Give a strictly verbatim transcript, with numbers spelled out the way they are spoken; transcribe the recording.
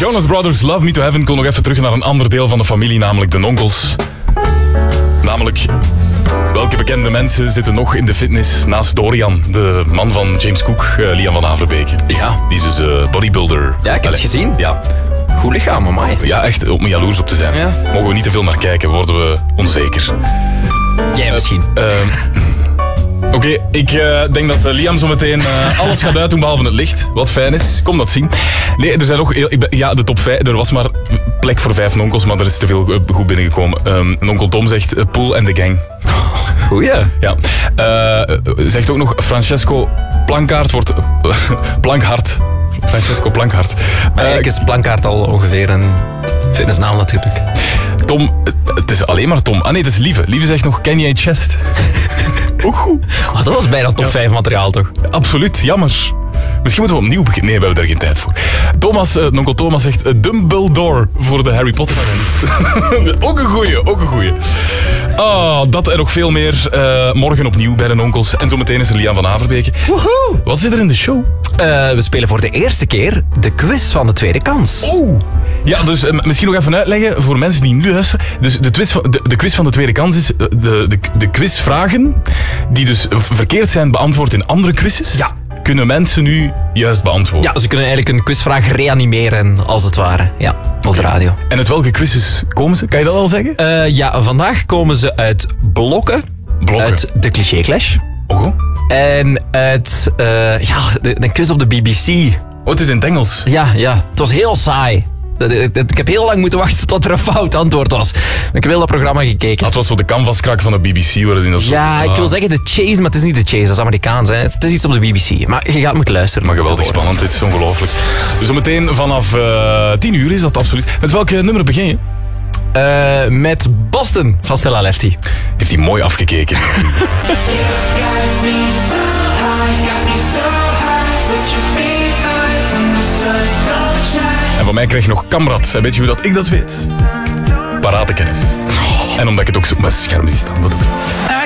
Jonas Brothers, Love Me to Heaven. Kon nog even terug naar een ander deel van de familie, namelijk de onkels. Namelijk, welke bekende mensen zitten nog in de fitness naast Dorian, de man van James Cook, uh, Liam van Averbeek. Ja. Die is dus uh, bodybuilder. Ja, ik heb het gezien. Ja. Goed lichaam, amai. Ja, echt om jaloers op te zijn. Ja. Mogen we niet te veel naar kijken, worden we onzeker. Jij misschien. Uh, Oké, okay, ik uh, denk dat uh, Liam zo meteen uh, alles gaat uitdoen behalve het licht. Wat fijn is. Kom dat zien. Nee, er zijn nog... Ik ben, ja, de top vijf. Er was maar plek voor vijf onkels, maar er is te veel uh, goed binnengekomen. Um, een onkel Tom zegt uh, Poel en de gang. Goeie. Ja. Uh, zegt ook nog Francesco Plankaart wordt... Uh, Plankhart. Francesco Plankhart. Uh, Eigenlijk is Plankaart al ongeveer een fitnessnaam natuurlijk. Tom... Het is alleen maar Tom. Ah nee, het is Lieve. Lieve zegt nog Ken jij Chest? Ook goed. Oh, dat was bijna top ja. vijf materiaal, toch? Absoluut, jammer. Misschien moeten we opnieuw beginnen. Nee, we hebben er geen tijd voor. Thomas, uh, onkel Thomas zegt uh, Dumbledore voor de Harry Potter fans. Ook een goeie, ook een goeie. Ah, dat en nog veel meer uh, morgen opnieuw bij de onkels. En zometeen is er Liam van Averbeek. Woehoe! Wat zit er in de show? Uh, we spelen voor de eerste keer de quiz van de tweede kans. Oeh! Ja, dus uh, misschien nog even uitleggen voor mensen die nu luisteren. Dus de, twist van, de, de quiz van de tweede kans is uh, de, de, de quizvragen die dus verkeerd zijn beantwoord in andere quizzes. Ja. Kunnen mensen nu juist beantwoorden. Ja, ze kunnen eigenlijk een quizvraag reanimeren, als het ware. Ja, op de radio. En uit welke quizzes komen ze? Kan je dat al zeggen? Uh, ja, vandaag komen ze uit Blokken. Blokken. Uit de Cliché Clash. Oh. En uit uh, ja, de, een quiz op de B B C. Oh, het is in het Engels. Ja, ja. Het was heel saai. Ik heb heel lang moeten wachten tot er een fout antwoord was. Ik heb heel dat programma gekeken. Dat was zo de canvaskrak van de B B C. Waarin dat zo, ja, ah. ik wil zeggen de Chase, maar het is niet de Chase. Dat is Amerikaans. Hè. Het is iets op de B B C. Maar je gaat moeten luisteren. Maar geweldig spannend. Dit is ongelooflijk. Dus zometeen vanaf uh, tien uur is dat absoluut. Met welke nummer begin je? Uh, met Boston van Stella Lefty. Heeft hij mooi afgekeken. En van mij krijg je nog Kamrad. En weet je hoe dat ik dat weet? Paratenkennis. Oh. En omdat ik het ook zo op mijn scherm zie staan. Dat doe ik.